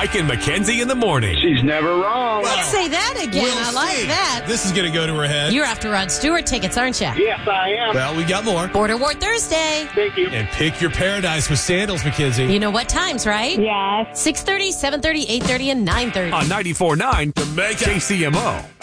Mike and Mackenzie in the morning. She's never wrong. Let's say that again. We'll I like see. that. This is going to go to her head. You're after Rod Stewart tickets, aren't you? Yes, I am. Well, we got more. Border War Thursday. Thank you. And pick your paradise with sandals, Mackenzie. You know what times, right? Yes. 6:30, 7:30, 8:30, and 9:30. On 94.9 Jamaica. KCMO.